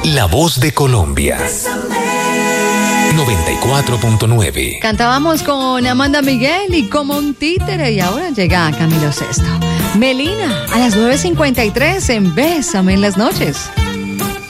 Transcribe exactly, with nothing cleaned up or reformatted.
La voz de Colombia. noventa y cuatro punto nueve. Cantábamos con Amanda Miguel y Como un títere, y ahora llega Camilo Sesto. Melina, a las nueve cincuenta y tres en Bésame en las noches.